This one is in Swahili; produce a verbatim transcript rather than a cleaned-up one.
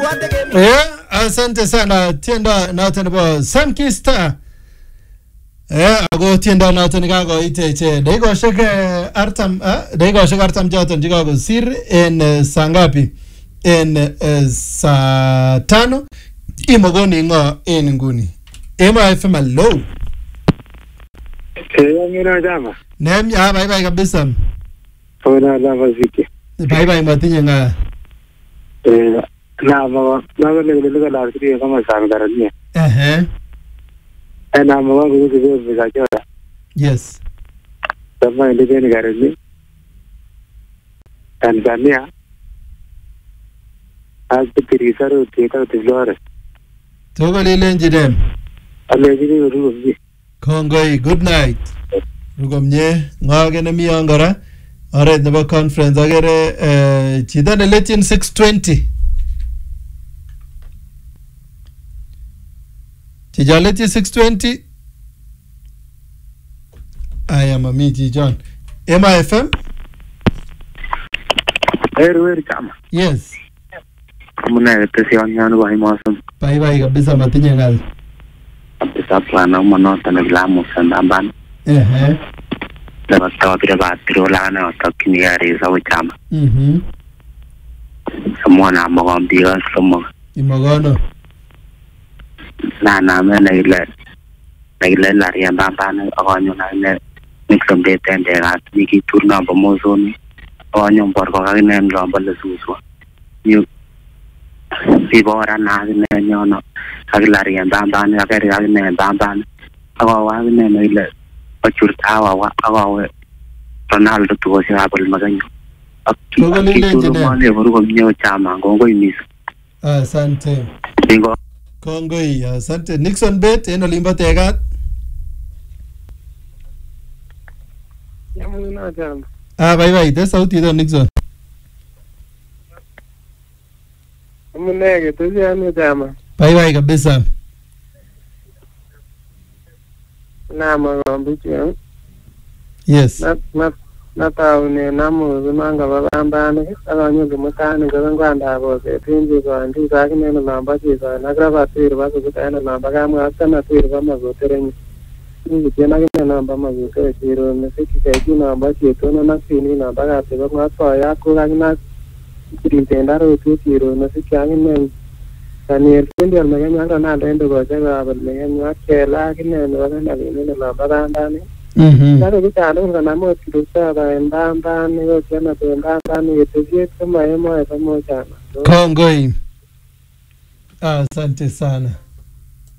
Eh, asante sana tienda noton nebo Sunky Star. Eh, ako tienda noton kakoite che dakikoshek artam eh dakikoshek artam choton chekakosir en saa ngapi? En saa tano imogoni ngo en nguni. Ema F M low. Eh, mira jama. Nem ya bye bye kabisa. Ona la vaziki. Bye bye matinye nga. Eh, na ma na le le le la kiri kama sana garania. Eh eh. Na ma wangu hizo za jora. Yes. Kama ile ni garani. Tanzania. Asipiri saru teka tijora. Togo lile njidem. Alejini rugi. Kongoi, good night. Rugomnye ngage na miyangara. Alright, nebo conference agere eh chida ne letin six twenty. Chija letin six twenty. I am a Miji John. M I F M? Eru eru kama. Yes. Muna tesi anyano wa himasum. Bye bye kabisa matinye ngal. Kabisa plana manota na glamu sandamban. Eh eh. Lewat tawa bila batiro lana atau kini hari sawi chama. Mhm. Semua nama orang dia semua. Imogono. Na nama na ile na ile lari yang bamban orang yang na ile mixum de tendera niki turna bamozoni orang yang berkau kini yang lomba lesusu. Ni si orang na kini yang no kaki lari yang bamban kaki kaki yang bamban orang kini na ile pacur tawa wa awa Ronaldo tuwa si habol maganyo. Togo lile njidem. Mane vurugo mnyo chama ngongo imisu. Asante. Bingo. Kongoi, asante. Nixon Bet eno limba tegat. Yamu na jama. Ah, bye bye. Te sauti do Nixon. Yamu nege tuzi anu jama. Bye bye kabisa. Nama ngombichu. Yes. Na na na taune namu zimanga babambane akanyo gumutane gangwanda boke tinji ko andi sakine no lamba chisa na grava tir ba ku tane lamba kamu asana tir ba magotereni ni tena kine lamba magotere tiro ne siki kaji lamba chito no nasini lamba ka te ba kwa ya ko kagina kirintendaro tu tiro ne siki angine Daniel Sindial meganya na ndendo go jaga bal meganya kela kine no na ne lamba bandane. Mhm. Naro kitalo ngana mo kirusa ba ndamba ni yo tena to ndamba ni yeteje kama yemo ya pamoja. Kongoi. Asante sana.